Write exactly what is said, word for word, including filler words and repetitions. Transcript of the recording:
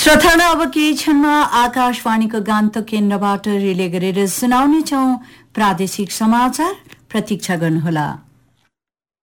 श्रोताले अब केही क्षणमा आकाशवाणीको गान्तोक केन्द्रबाट रिले गरेर सुनाउनेछौं प्रादेशिक समाचार। प्रतीक्षा गर्नुहोला।